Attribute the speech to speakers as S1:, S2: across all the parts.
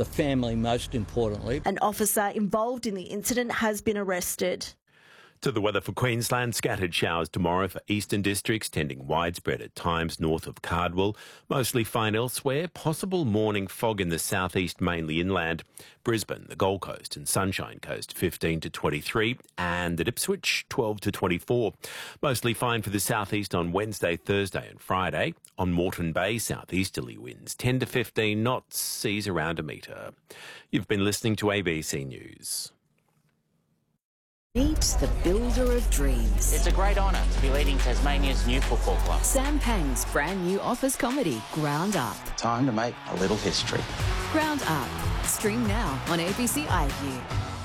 S1: the family most importantly.
S2: An officer involved in the incident has been arrested.
S3: To the weather for Queensland, scattered showers tomorrow for eastern districts, tending widespread at times north of Cardwell. Mostly fine elsewhere, possible morning fog in the southeast, mainly inland. Brisbane, the Gold Coast and Sunshine Coast 15 to 23 and at Ipswich 12 to 24. Mostly fine for the southeast on Wednesday, Thursday and Friday. On Moreton Bay, southeasterly winds 10 to 15 knots, seas around a metre. You've been listening to ABC News.
S4: Meet the builder of dreams.
S5: It's a great honour to be leading Tasmania's new football club.
S4: Sam Pang's brand new office comedy, Ground Up.
S5: Time to make a little history.
S4: Ground Up. Stream now on ABC iView.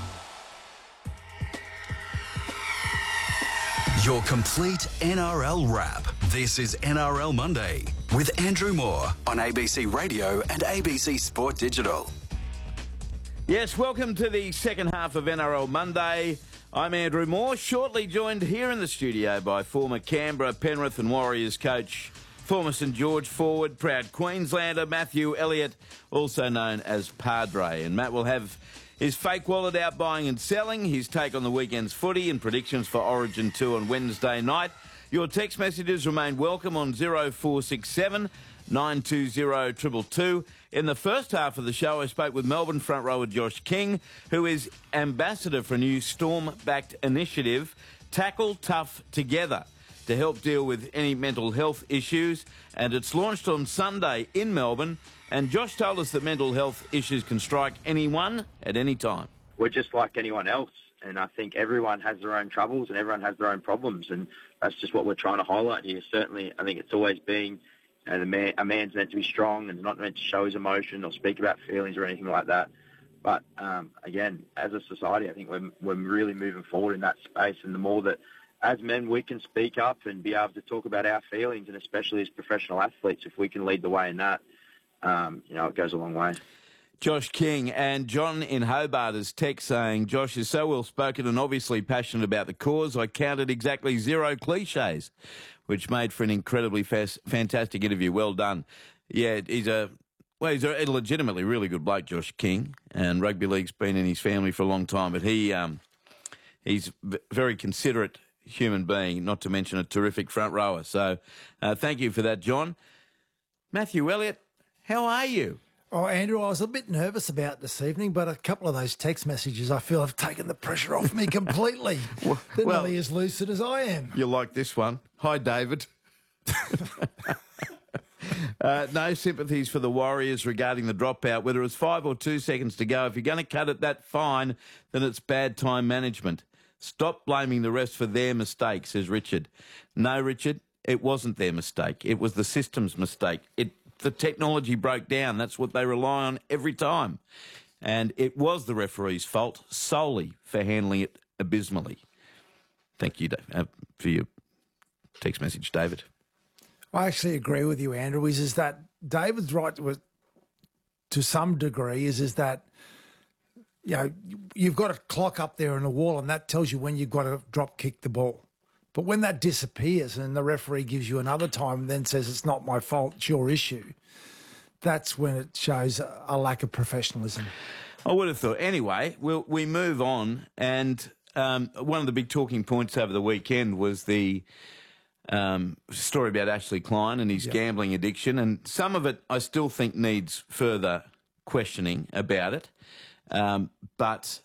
S6: Your complete NRL wrap. This is NRL Monday with Andrew Moore on ABC Radio and ABC Sport Digital.
S7: Yes, welcome to the second half of NRL Monday. I'm Andrew Moore, shortly joined here in the studio by former Canberra, Penrith and Warriors coach, former St George forward, proud Queenslander Matthew Elliott, also known as Padre. And Matt will have his fake wallet out buying and selling, his take on the weekend's footy and predictions for Origin 2 on Wednesday night. Your text messages remain welcome on 0467 920 222. In the first half of the show, I spoke with Melbourne front rower Josh King, who is ambassador for a new Storm-backed initiative, Tackle Tough Together, to help deal with any mental health issues. And it's launched on Sunday in Melbourne. And Josh told us that mental health issues can strike anyone at any time.
S8: We're just like anyone else. And I think everyone has their own troubles and everyone has their own problems. And that's just what we're trying to highlight here. Certainly, I think it's always been, a man's meant to be strong and not meant to show his emotion or speak about feelings or anything like that. But, again, as a society, I think we're really moving forward in that space. And the more that, as men, we can speak up and be able to talk about our feelings, and especially as professional athletes, if we can lead the way in that, it goes a long way.
S7: Josh King. And John in Hobart is text saying, Josh is so well-spoken and obviously passionate about the cause. I counted exactly 0 cliches, which made for an incredibly fantastic interview. Well done. Yeah, he's a legitimately really good bloke, Josh King, and rugby league's been in his family for a long time, but he's a very considerate human being, not to mention a terrific front rower. So thank you for that, John. Matthew Elliott, how are you?
S9: Oh, Andrew, I was a bit nervous about this evening, but a couple of those text messages I feel have taken the pressure off me completely. They're nearly as lucid as I am.
S7: You like this one. Hi, David. No sympathies for the Warriors regarding the dropout. Whether it's 5 or 2 seconds to go, if you're going to cut it that fine, then it's bad time management. Stop blaming the refs for their mistake, says Richard. No, Richard, it wasn't their mistake. It was the system's mistake. The technology broke down. That's what they rely on every time. And it was the referee's fault solely for handling it abysmally. Thank you for your text message, David.
S9: I actually agree with you, Andrew, is that David's right to some degree is that, you've got a clock up there on the wall and that tells you when you've got to drop kick the ball. But when that disappears and the referee gives you another time and then says it's not my fault, it's your issue, that's when it shows a lack of professionalism.
S7: I would have thought. Anyway, we move on. And one of the big talking points over the weekend was the story about Ashley Klein and his gambling addiction. And some of it I still think needs further questioning about it. But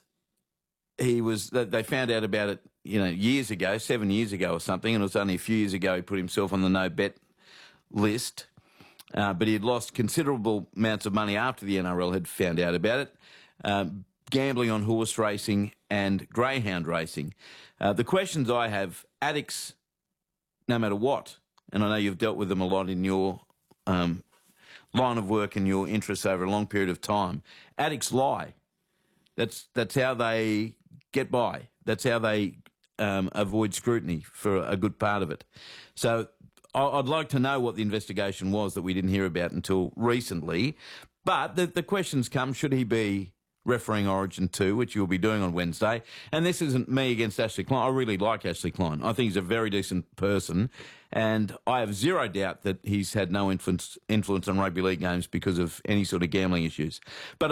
S7: they found out about it, years ago, 7 years ago or something, and it was only a few years ago he put himself on the no-bet list. But he had lost considerable amounts of money after the NRL had found out about it, gambling on horse racing and greyhound racing. The questions I have, addicts, no matter what, and I know you've dealt with them a lot in your line of work and your interests over a long period of time, addicts lie. That's how they get by. That's how they avoid scrutiny for a good part of it. So I'd like to know what the investigation was that we didn't hear about until recently. But the questions come, should he be refereeing Origin 2, which you'll be doing on Wednesday? And this isn't me against Ashley Klein. I really like Ashley Klein. I think he's a very decent person. And I have zero doubt that he's had no influence on rugby league games because of any sort of gambling issues. But